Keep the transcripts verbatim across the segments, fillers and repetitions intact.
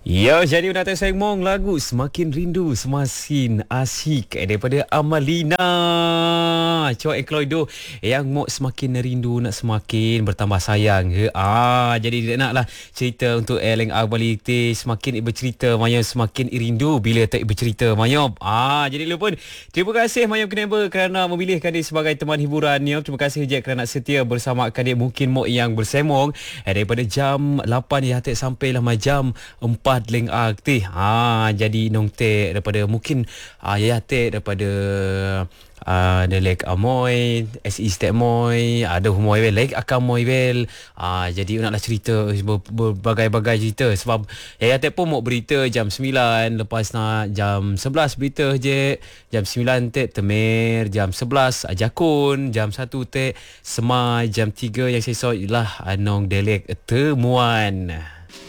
Ya, jadi nak saya ngomong lagu Semakin Rindu Semakin Asyik daripada Amalina Chua Ekloido yang mau semakin rindu nak semakin bertambah sayang ke. Ah, jadi dia nak lah cerita untuk Eleng Agbalite semakin bercerita mayom semakin rindu bila tak bercerita mayom. Ah, jadi lu pun terima kasih mayom kenapa kerana memilihkan dia sebagai teman hiburan ni. Terima kasih je kerana setia bersama dia mungkin mau yang bersemong eh, daripada jam lapan ya tak sampailah jam empat leng akti. Ah, jadi nong te daripada mungkin ah ya te daripada ah the lek amoy S E step moy ada humoy bel lek akam moy bel. Ah, jadi naklah cerita berbagai-bagai cerita sebab ya te pun mau berita jam sembilan, lepas nak jam sebelas berita je, jam sembilan te temer, jam sebelas ajakun, jam satu te semai, jam tiga yang saya sort ialah anong delek temuan.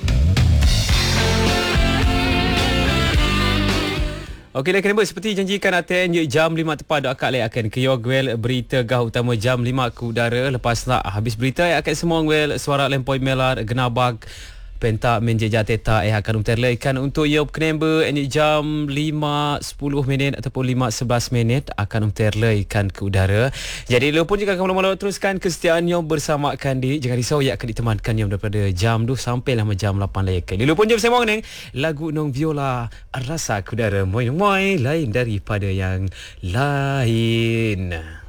Okey, lah kenapa seperti janjikan aten jam lima tepat doa akak akan ke Yogwell berita gah utama jam lima ke udara. Lepas nak habis berita akan semua well suara lempoi melar genabak pentak menjeja teta eh akan umterlaikan untuk yop kenember ini jam lima sepuluh minit ataupun lima sebelas minit akan umterlaikan ke udara. Jadi lu pun jika kamu mahu teruskan kesetiaan yang bersamakan di, jangan risau ya akan ditemankan yang daripada jam dua sampailah jam lapan laikan. Lu pun jom semua neng lagu nong viola rasa ke udara moi moi lain daripada yang lain.